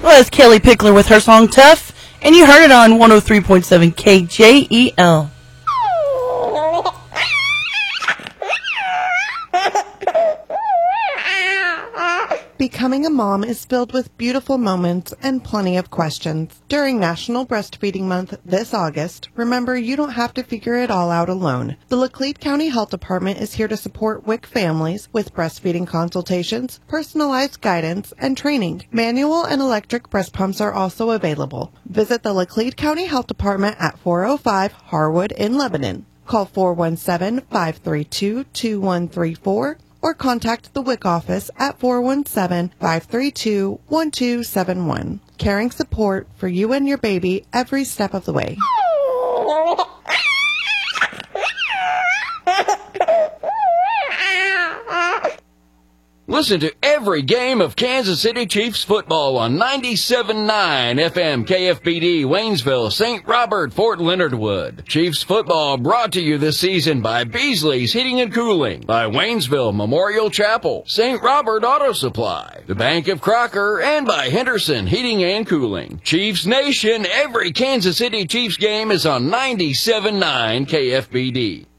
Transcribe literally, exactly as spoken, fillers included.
Well, that's Kelly Pickler with her song Tough, and you heard it on one oh three point seven K J E L. Becoming a mom is filled with beautiful moments and plenty of questions. During National Breastfeeding Month this August, remember you don't have to figure it all out alone. The Laclede County Health Department is here to support W I C families with breastfeeding consultations, personalized guidance, and training. Manual and electric breast pumps are also available. Visit the Laclede County Health Department at four oh five Harwood in Lebanon. Call four one seven, five three two, two one three four or contact the W I C office at four one seven, five three two, one two seven one. Caring support for you and your baby every step of the way. Listen to every game of Kansas City Chiefs football on ninety-seven point nine F M K F B D, Waynesville, Saint Robert, Fort Leonard Wood. Chiefs football brought to you this season by Beasley's Heating and Cooling, by Waynesville Memorial Chapel, Saint Robert Auto Supply, the Bank of Crocker, and by Henderson Heating and Cooling. Chiefs Nation, every Kansas City Chiefs game is on ninety-seven point nine K F B D.